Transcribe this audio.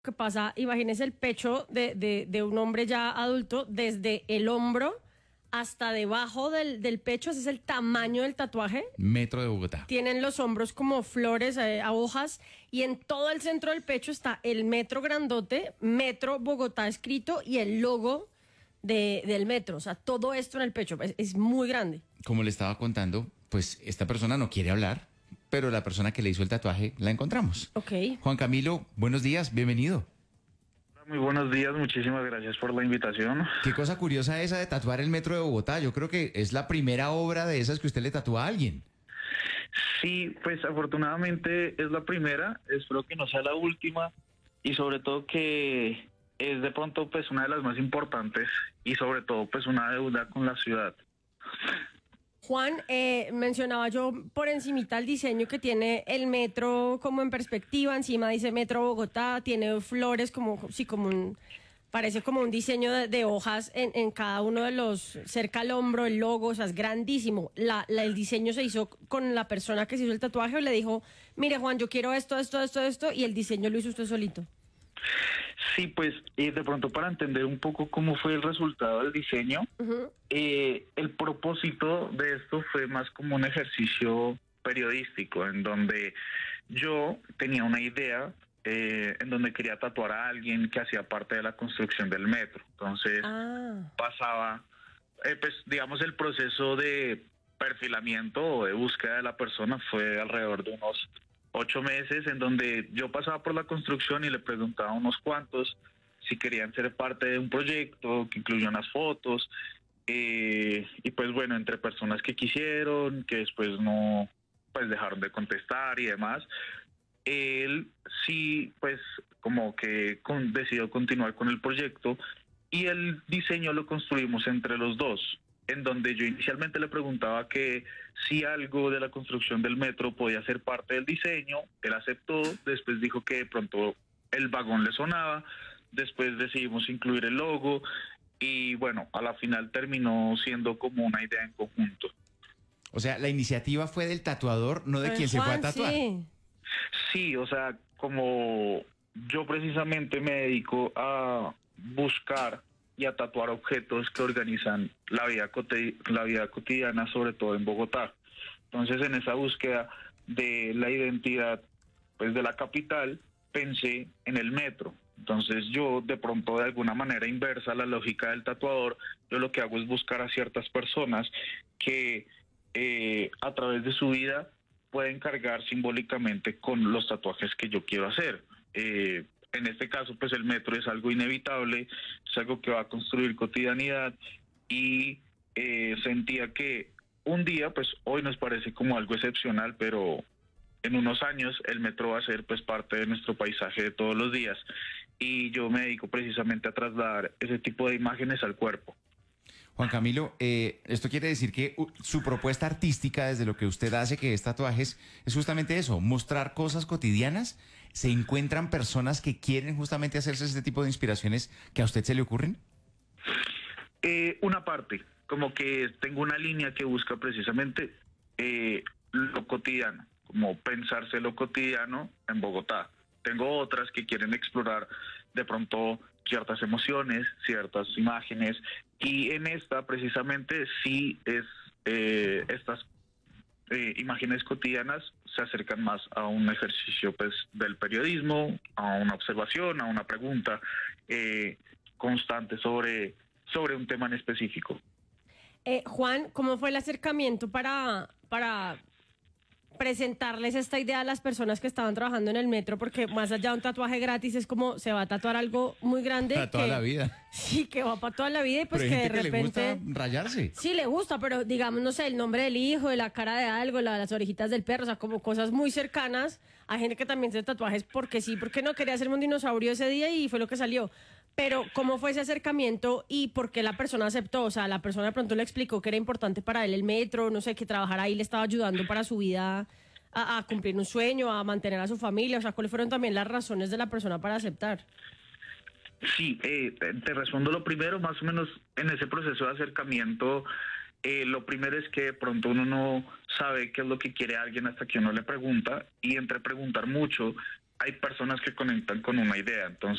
que pasa, imagínese el pecho de un hombre ya adulto, desde el hombro hasta debajo del pecho, ese es el tamaño del tatuaje. Metro de Bogotá. Tienen los hombros como flores, a hojas, y en todo el centro del pecho está el metro grandote, Metro Bogotá escrito, y el logo del metro. O sea, todo esto en el pecho, es muy grande. Como le estaba contando, pues esta persona no quiere hablar, pero la persona que le hizo el tatuaje la encontramos. Ok. Juan Camilo, buenos días, bienvenido. Muy buenos días, muchísimas gracias por la invitación. Qué cosa curiosa esa de tatuar el Metro de Bogotá. Yo creo que es la primera obra de esas que usted le tatúa a alguien. Sí, pues afortunadamente es la primera, espero que no sea la última y sobre todo que es de pronto pues una de las más importantes y sobre todo pues una deuda con la ciudad. Juan, mencionaba yo por encimita el diseño que tiene el metro como en perspectiva, encima dice Metro Bogotá, tiene flores parece como un diseño de hojas en cada uno de los, cerca al hombro, el logo, o sea, es grandísimo. El diseño se hizo con la persona que se hizo el tatuaje, o le dijo, mire Juan, yo quiero esto, y el diseño lo hizo usted solito. Sí, pues de pronto para entender un poco cómo fue el resultado del diseño, el propósito de esto fue más como un ejercicio periodístico en donde yo tenía una idea en donde quería tatuar a alguien que hacía parte de la construcción del metro. Entonces pasaba, pues digamos, el proceso de perfilamiento o de búsqueda de la persona fue alrededor de unos 8 meses, en donde yo pasaba por la construcción y le preguntaba a unos cuantos si querían ser parte de un proyecto que incluyó unas fotos, y pues bueno, entre personas que quisieron, que después no, pues dejaron de contestar y demás, él sí, pues como que decidió continuar con el proyecto y el diseño lo construimos entre los dos, en donde yo inicialmente le preguntaba que si algo de la construcción del metro podía ser parte del diseño, él aceptó, después dijo que de pronto el vagón le sonaba, después decidimos incluir el logo y bueno, a la final terminó siendo como una idea en conjunto. O sea, la iniciativa fue del tatuador, no de quien se fue a tatuar. Sí. Sí, o sea, como yo precisamente me dedico a buscar y a tatuar objetos que organizan la vida cotidiana, sobre todo en Bogotá. Entonces, en esa búsqueda de la identidad, pues de la capital, pensé en el metro. Entonces, yo de pronto, de alguna manera inversa a la lógica del tatuador, yo lo que hago es buscar a ciertas personas que a través de su vida pueden cargar simbólicamente con los tatuajes que yo quiero hacer. En este caso, pues el metro es algo inevitable, es algo que va a construir cotidianidad y sentía que un día, pues hoy nos parece como algo excepcional, pero en unos años el metro va a ser pues parte de nuestro paisaje de todos los días y yo me dedico precisamente a trasladar ese tipo de imágenes al cuerpo. Juan Camilo, esto quiere decir que su propuesta artística, desde lo que usted hace, que es tatuajes, es justamente eso, mostrar cosas cotidianas. ¿Se encuentran personas que quieren justamente hacerse este tipo de inspiraciones que a usted se le ocurren? Una parte, como que tengo una línea que busca precisamente lo cotidiano, como pensarse lo cotidiano en Bogotá. Tengo otras que quieren explorar de pronto ciertas emociones, ciertas imágenes, y en esta precisamente sí es estas imágenes cotidianas se acercan más a un ejercicio pues del periodismo, a una observación, a una pregunta constante sobre un tema en específico. Juan, ¿cómo fue el acercamiento para presentarles esta idea a las personas que estaban trabajando en el metro? Porque más allá de un tatuaje gratis es como se va a tatuar algo muy grande. Para toda la vida. Sí, que va para toda la vida y pues pero hay que gente de repente... le gusta rayarse. Sí, le gusta, pero digamos, no sé, el nombre del hijo, de la cara de algo, las orejitas del perro, o sea, como cosas muy cercanas. Hay gente que también se hace tatuajes porque sí, porque no quería hacerme un dinosaurio ese día y fue lo que salió. Pero, ¿cómo fue ese acercamiento y por qué la persona aceptó? O sea, la persona de pronto le explicó que era importante para él el metro, no sé, que trabajar ahí le estaba ayudando para su vida a cumplir un sueño, a mantener a su familia. O sea, ¿cuáles fueron también las razones de la persona para aceptar? Sí, te respondo lo primero, más o menos en ese proceso de acercamiento, lo primero es que de pronto uno no sabe qué es lo que quiere alguien hasta que uno le pregunta, y entre preguntar mucho hay personas que conectan con una idea. Entonces,